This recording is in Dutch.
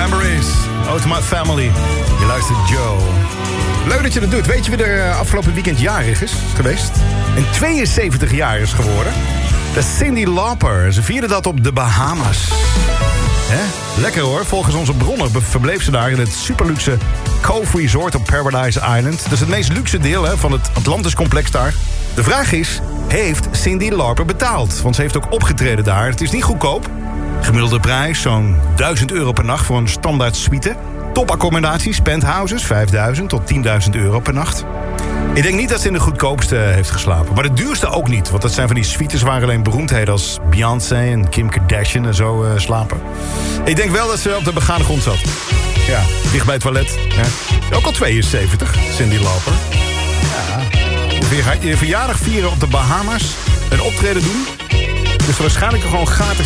Memories. Ultimate Family. Je luistert Joe. Leuk dat je dat doet. Weet je wie er afgelopen weekend jarig is geweest? En 72 jaar is geworden. Dat is Cyndi Lauper. Ze vierde dat op de Bahamas. Lekker hoor. Volgens onze bronnen verbleef ze daar in het superluxe Cove Resort op Paradise Island. Dat is het meest luxe deel van het Atlantis-complex daar. De vraag is, heeft Cyndi Lauper betaald? Want ze heeft ook opgetreden daar. Het is niet goedkoop. Gemiddelde prijs zo'n €1000 per nacht voor een standaard suite. Topaccommodaties, penthouses, €5000 tot €10.000 per nacht. Ik denk niet dat ze in de goedkoopste heeft geslapen. Maar de duurste ook niet. Want dat zijn van die suites waar alleen beroemdheden als Beyoncé en Kim Kardashian en zo slapen. Ik denk wel dat ze op de begane grond zat. Ja, dicht bij het toilet. Ja. Ook al 72, Cyndi Lauper. Ja. Je verjaardag vieren op de Bahamas. Een optreden doen. Dus waarschijnlijk gewoon gratis